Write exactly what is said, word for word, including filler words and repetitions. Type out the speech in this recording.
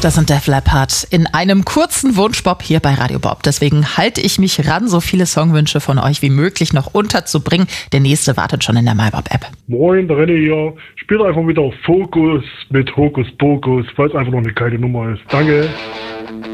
Das sind Def Leppard in einem kurzen Wunschbob hier bei Radio Bob. Deswegen halte ich mich ran, so viele Songwünsche von euch wie möglich noch unterzubringen. Der nächste wartet schon in der MyBob-App. Moin, der René hier. Spielt einfach wieder Fokus mit Hokus Pokus, weil es einfach noch eine geile Nummer ist. Danke.